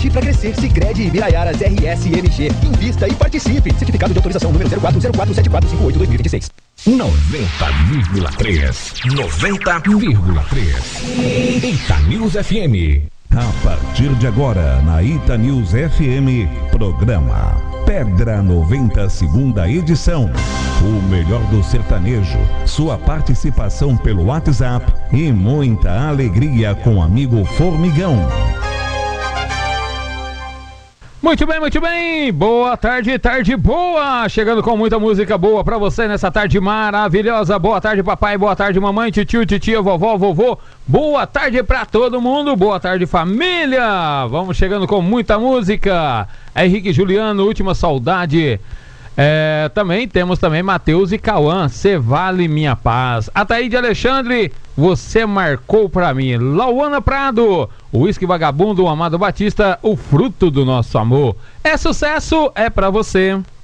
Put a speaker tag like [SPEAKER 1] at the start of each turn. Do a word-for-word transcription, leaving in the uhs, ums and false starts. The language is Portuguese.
[SPEAKER 1] Aproveite para crescer. Sicredi Ibiraiaras R S M G. Invista e participe. Certificado de autorização número zero quatro zero quatro sete quatro cinco oito dois mil e vinte e seis.
[SPEAKER 2] noventa vírgula três. noventa vírgula três. Itanews F M.
[SPEAKER 3] A partir de agora, na Itanews F M, programa Pedra noventa, segunda edição. O melhor do sertanejo, sua participação pelo WhatsApp e muita alegria com o amigo Formigão.
[SPEAKER 4] Muito bem, muito bem, boa tarde, tarde boa, chegando com muita música boa pra você nessa tarde maravilhosa. Boa tarde papai, boa tarde mamãe, tio, titia, vovó, vovô, boa tarde pra todo mundo, boa tarde família. Vamos chegando com muita música. Henrique Juliano, Última Saudade. É, também temos também Matheus e Cauã, Cê Vale Minha Paz. Ataíde Alexandre, Você Marcou Pra Mim. Lauana Prado, Whisky Vagabundo, Amado Batista, O Fruto do Nosso Amor. É sucesso, é pra você.